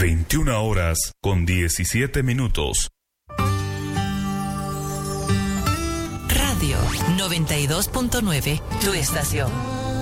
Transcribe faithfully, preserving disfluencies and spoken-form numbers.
veintiuna horas con diecisiete minutos. Radio noventa y dos punto nueve, tu estación.